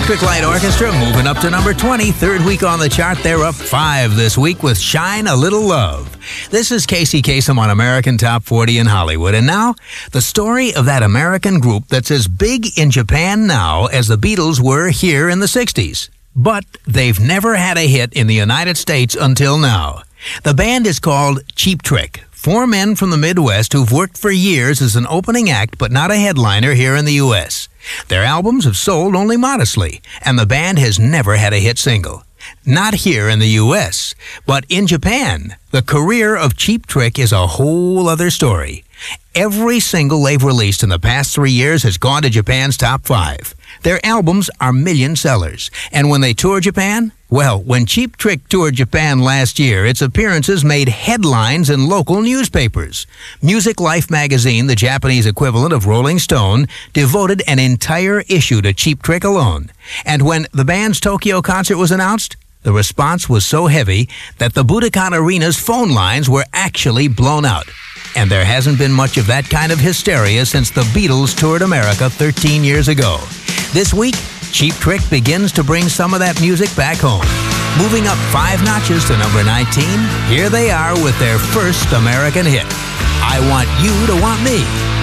Electric Light Orchestra moving up to number 20. Third week on the chart. They're up 5 this week with Shine a Little Love. This is Casey Kasem on American Top 40 in Hollywood. And now, the story of that American group that's as big in Japan now as the Beatles were here in the 60s. But they've never had a hit in the United States until now. The band is called Cheap Trick. 4 men from the Midwest who've worked for years as an opening act but not a headliner here in the U.S. Their albums have sold only modestly, and the band has never had a hit single. Not here in the U.S., but in Japan. The career of Cheap Trick is a whole other story. Every single they've released in the past 3 years has gone to Japan's top 5. Their albums are million sellers. And when they tour Japan, well, when Cheap Trick toured Japan last year, its appearances made headlines in local newspapers. Music Life magazine, the Japanese equivalent of Rolling Stone, devoted an entire issue to Cheap Trick alone. And when the band's Tokyo concert was announced, the response was so heavy that the Budokan Arena's phone lines were actually blown out. And there hasn't been much of that kind of hysteria since the Beatles toured America 13 years ago. This week, Cheap Trick begins to bring some of that music back home. Moving up 5 notches to number 19, here they are with their first American hit, I Want You to Want Me.